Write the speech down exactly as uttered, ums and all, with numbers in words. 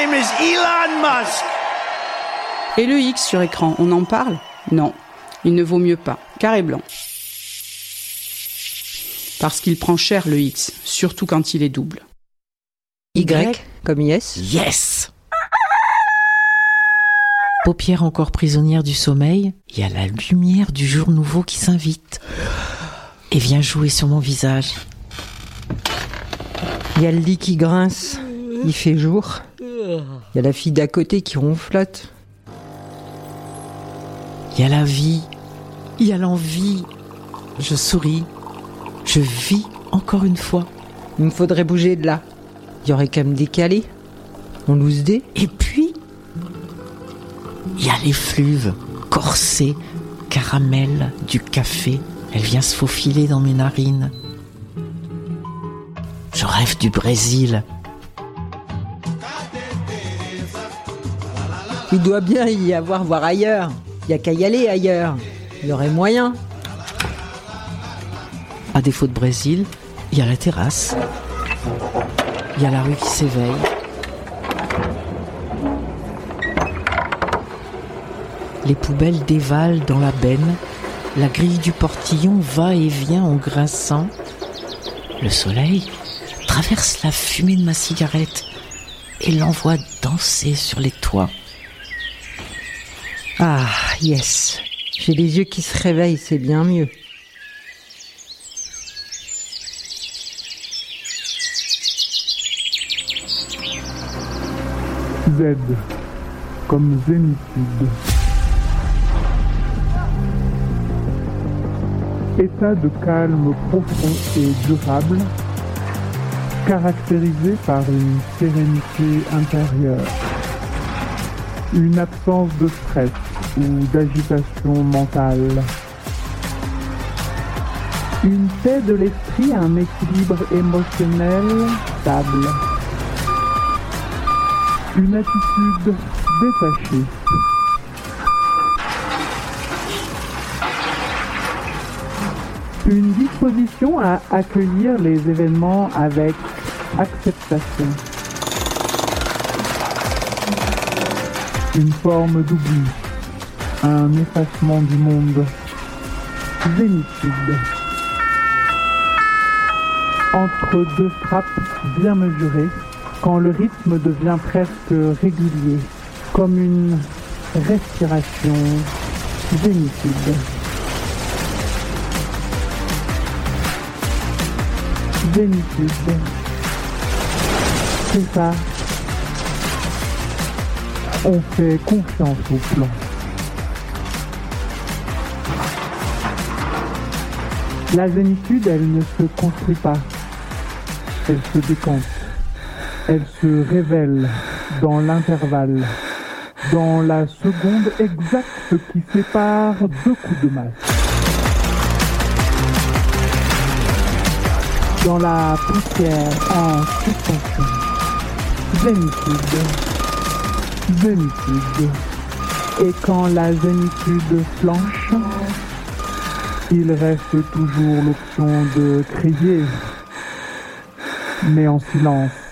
name is Elon Musk. Et le X sur écran, on en parle ? Non, il ne vaut mieux pas. Carré blanc. Parce qu'il prend cher le X, surtout quand il est double. Y, comme yes. Yes. Paupières encore prisonnières du sommeil, il y a la lumière du jour nouveau qui s'invite et vient jouer sur mon visage. Il y a le lit qui grince, il fait jour. Il y a la fille d'à côté qui ronflote. Il y a la vie, il y a l'envie. Je souris, je vis encore une fois. Il me faudrait bouger de là. Il y aurait qu'à me décaler. On loose des. Et puis, il y a l'effluve, corsée, caramel, du café. Elle vient se faufiler dans mes narines. Je rêve du Brésil. Il doit bien y avoir voir ailleurs. Il n'y a qu'à y aller ailleurs. Il y aurait moyen. À défaut de Brésil, il y a la terrasse. Il y a la rue qui s'éveille. Les poubelles dévalent dans la benne. La grille du portillon va et vient en grinçant. Le soleil traverse la fumée de ma cigarette et l'envoie danser sur les toits. Ah, yes. J'ai les yeux qui se réveillent, c'est bien mieux. Z, comme zénitude. État de calme profond et durable, caractérisé par une sérénité intérieure, une absence de stress ou d'agitation mentale, une paix de l'esprit, un équilibre émotionnel stable, une attitude détachée. Une disposition à accueillir les événements avec acceptation. Une forme d'oubli, un effacement du monde. Zénitude. Entre deux frappes bien mesurées, quand le rythme devient presque régulier, comme une respiration. Zénitude. Zénitude. C'est ça. On fait confiance au plan. La zénitude, elle ne se construit pas. Elle se décante. Elle se révèle dans l'intervalle, dans la seconde exacte qui sépare deux coups de masse. Dans la poussière en suspension. Zénitude. Zénitude. Et quand la zénitude flanche, il reste toujours l'option de crier, mais en silence.